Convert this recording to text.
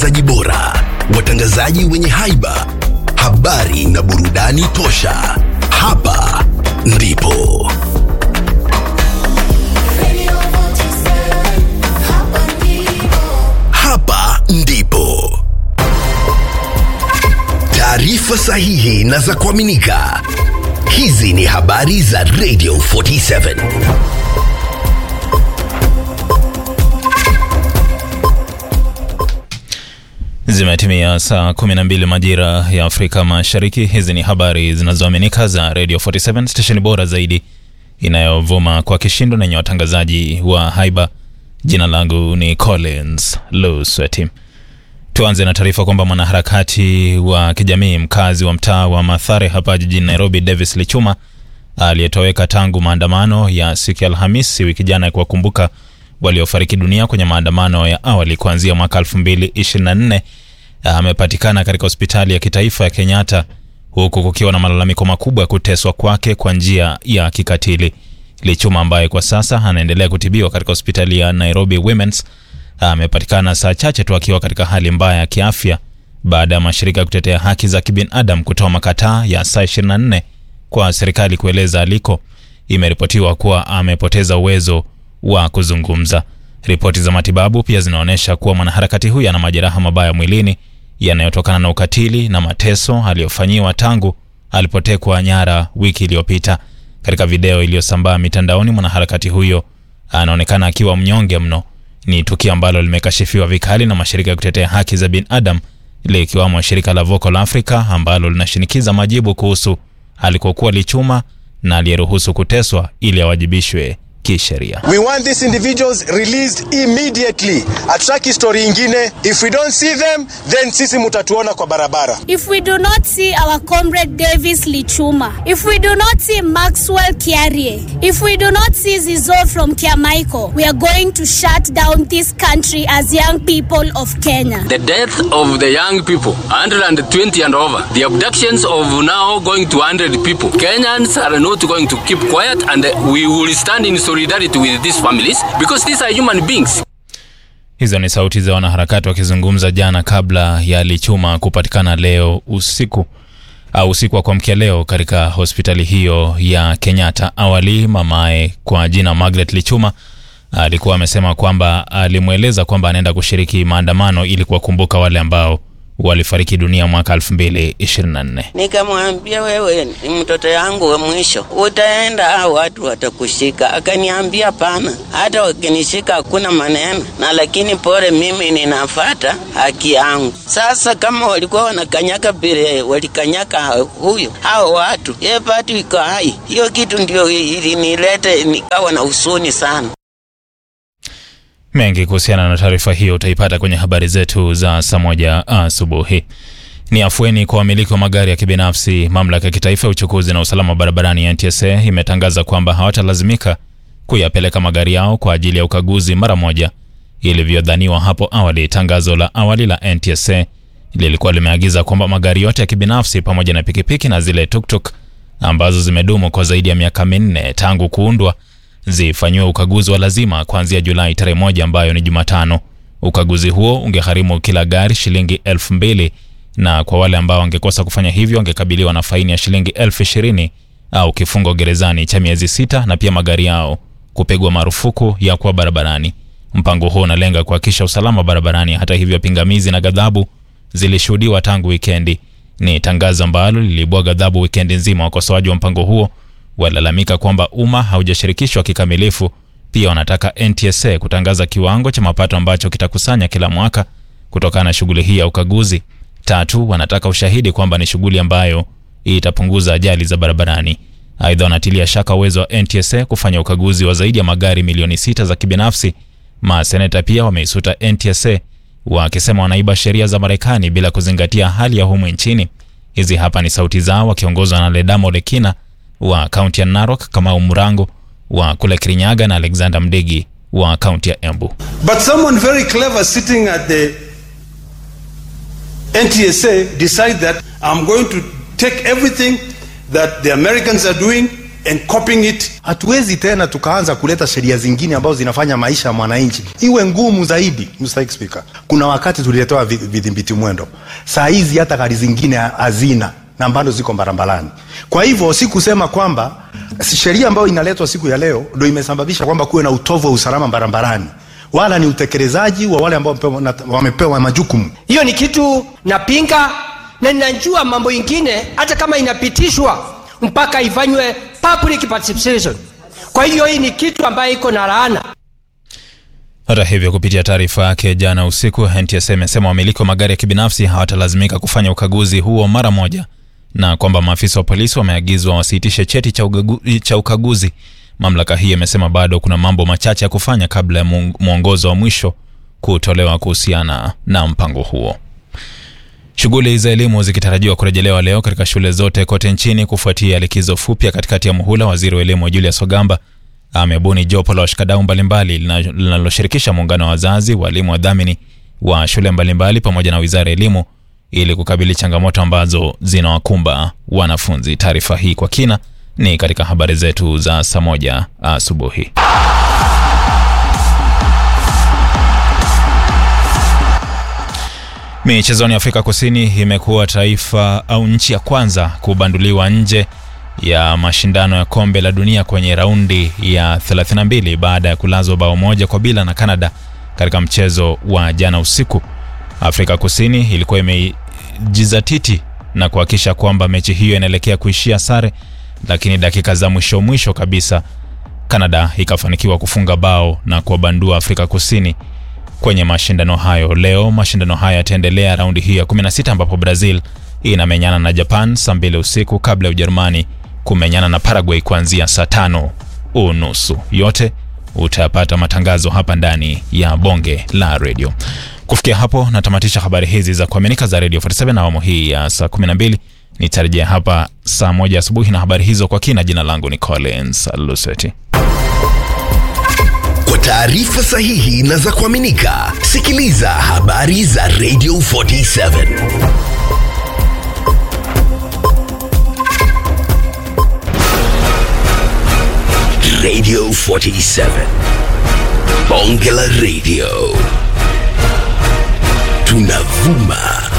watangazaji bora, watangazaji wenye haiba, habari na burudani tosha. Hapa ndipo taarifa sahihi na za kuaminika. Hizi ni habari za Radio 47. Zimetimia saa 12 majira ya Afrika Mashariki. Hizi ni habari zinazoaminika za Radio 47, station bora zaidi inayovuma kwa kishindo na yenye watangazaji wa haiba. Jina langu ni Collins Lusweti. Tuanze na taarifa kwamba mwanaharakati wa kijamii mkazi wa mtaa wa Mathare hapa jijini Nairobi, Davis Lichuma, aliyetoweka tangu maandamano ya siku ya Alhamisi wiki jana kuwakumbuka waliofariki dunia kwenye maandamano ya awali kuanzia mwaka 2024, amepatikana katika hospitali ya kitaifa ya Kenyatta, huku kukiwa na malalamiko makubwa ya kuteswa kwake kwa njia ya kikatili. Lichuma ambaye kwa sasa anaendelea kutibiwa katika hospitali ya Nairobi Women's amepatikana saa chache tu akiwa katika hali mbaya ya kiafya baada ya mashirika ya kutetea haki za kibinadamu kutoa makataa ya saa 24 kwa serikali kueleza aliko. Imeripotiwa kuwa amepoteza uwezo wa kuzungumza. Ripoti za matibabu pia zinaonyesha kuwa mwanaharakati huyu ana majeraha mabaya mwilini yanayotokana na ukatili na mateso aliyofanyiwa tangu alipotekwa nyara wiki iliyopita. Katika video iliyosambaa mitandaoni, mwanaharakati huyo anaonekana akiwa mnyonge mno. Ni tukio ambalo limekashifiwa vikali na mashirika ya kutetea haki za binadamu, likiwamo shirika la Vocal Africa ambalo linashinikiza majibu kuhusu alikokuwa Lichuma na aliyeruhusu kuteswa ili awajibishwe kisheria. We want these individuals released immediately. Ataki story ingine. If we don't see them, then sisi mutatuona kwa barabara. If we do not see our comrade Davis Lichuma, if we do not see Maxwell Kiarie, if we do not see Zizo from Kiamaiko, we are going to shut down this country as young people of Kenya. The death of the young people, 120 and over. The abductions of now going to 100 people. Kenyans are not going to keep quiet, and we will stand in solidarity with these families because these are human beings. Hizo ni sauti za wanaharakati wakizungumza jana kabla ya Lichuma kupatikana leo usiku wa kuamkia leo katika hospitali hiyo ya Kenyatta. Awali mamae kwa jina Margaret Lichuma alikuwa amesema kwamba alimueleza kwamba anaenda kushiriki maandamano ili kuwakumbuka wale ambao walifariki dunia mwaka 2024. Nikamwambia, wewe ni mtoto yangu wa mwisho, utaenda au watu watakushika? Akaniambia pana, hata wakinishika hakuna maneno, na lakini pole, mimi ninafuata haki yangu. Sasa kama walikuwa wanakanyaka bile walikanyaka huyo hao watu, yeye bado iko hai. Hiyo kitu ndio ilinilete nikawa na huzuni sana. Mengi kuhusiana na taarifa hiyo utaipata kwenye habari zetu za saa 1 asubuhi. Ni afueni kwa wamiliki wa magari ya kibinafsi. Mamlaka ya kitaifa ya uchukuzi na usalama barabarani NTSA imetangaza kwamba hawatalazimika kuyapeleka magari yao kwa ajili ya ukaguzi mara moja ilivyodhaniwa hapo awali. Tangazo la awali la NTSA lilikuwa limeagiza kwamba magari yote ya kibinafsi pamoja na pikipiki na zile tuktuk ambazo zimedumu kwa zaidi ya miaka 4 tangu kuundwa zifanywe ukaguzi wa lazima kuanzia Julai tarehe 1 ambayo ni Jumatano. Ukaguzi huo ungegharimu kila gari shilingi 2,000 na kwa wale ambao wangekosa kufanya hivyo wangekabiliwa na faini ya shilingi 20,000 au kifungo gerezani cha miezi 6 na pia magari yao kupigwa marufuku ya kuwa barabarani. Mpango huo unalenga kuhakikisha usalama barabarani. Hata hivyo, pingamizi na ghadhabu zilishuhudiwa tangu wikendi. Ni tangazo ambalo liliibua ghadhabu wikendi nzima. Wakosoaji wa mpango huo walalamika kwamba umma haujashirikishwa kikamilifu. Pia wanataka NTSA kutangaza kiwango cha mapato ambacho kitakusanya kila mwaka kutokana na shughuli hii ya ukaguzi. 3, wanataka ushahidi kwamba ni shughuli ambayo itapunguza ajali za barabarani. Aidha, wanatilia shaka uwezo wa NTSA kufanya ukaguzi wa zaidi ya magari milioni 6 za kibinafsi. Maseneta pia wameisuta NTSA wakisema wanaiba sheria za Marekani bila kuzingatia hali ya humu nchini. Hizi hapa ni sauti zao wakiongozwa na Ledamo Lekina wa kaunti ya Narok, Kamau Murango wa kule Kirinyaga na Alexander Mdegi wa kaunti ya Embu. But someone very clever sitting at the NTSA decide that I'm going to take everything that the Americans are doing and copying it. Hatuwezi tena tukaanza kuleta sheria zingine ambazo zinafanya maisha ya mwananchi iwe ngumu zaidi. Mr. Speaker, kuna wakati tuliletewa vidhibiti mwendo. Saa hizi hata gari zingine hazina na bado ziko barabarani. Kwa hivyo si kusema kwamba sheria ambayo inaletwa siku ya leo ndio imesababisha kwamba kuwe na utovu wa usalama barabarani, wala ni utekelezaji wa wale ambao wamepewa majukumu. Hiyo ni kitu napinga, na ninajua mambo ingine hata kama inapitishwa mpaka ifanywe public participation. Kwa hiyo hii ni kitu ambayo iko na laana. Hata hivyo, kupitia taarifa yake jana usiku, NTSA imesema wamiliki wa magari ya kibinafsi hawatalazimika kufanya ukaguzi huo mara moja, na kwamba maafisa wa polisi wameagizwa wasiitishe cheti cha ukaguzi. Mamlaka hii imesema bado kuna mambo machache ya kufanya kabla ya mwongozo wa mwisho kutolewa kuhusiana na mpango huo. Shughuli za elimu zikitarajiwa kurejelewa leo katika shule zote kote nchini kufuatia likizo fupi katikati ya muhula. Waziri wa elimu Julius Ogamba amebuni jopo la washikadau mbalimbali linaloshirikisha muungano wa wazazi, walimu, wadhamini wa shule mbalimbali pamoja na wizara ya elimu ili kukabili changamoto ambazo zinawakumba wanafunzi. Taarifa hii kwa kina ni katika habari zetu za saa 1 asubuhi. Michezoni, Afrika Kusini imekuwa taifa au nchi ya kwanza kubanduliwa nje ya mashindano ya kombe la dunia kwenye raundi ya 32 baada ya kulazwa bao 1-0 na Canada katika mchezo wa jana usiku. Afrika Kusini ilikuwa imejizatiti na kuhakikisha kwamba mechi hiyo inaelekea kuishia sare, lakini dakika za mwisho kabisa Canada ikafanikiwa kufunga bao na kuwabandua Afrika Kusini kwenye mashindano hayo. Leo mashindano haya yataendelea raundi hii ya 16 ambapo Brazil inamenyana na Japan saa 2 usiku kabla ya Ujerumani kumenyana na Paraguay kuanzia saa 5:30. Yote utayapata matangazo hapa ndani ya Bonge la Radio. Kufikia hapo natamatisha habari hizi za kuaminika za Radio 47 na awamu hii ya saa 12. Nitarejea hapa saa 1 asubuhi na habari hizo kwa kina. Jina langu ni Collins Luseti. Kwa taarifa sahihi na za kuaminika, sikiliza habari za Radio 47. Radio 47. Bonge la Radio. Tunavuma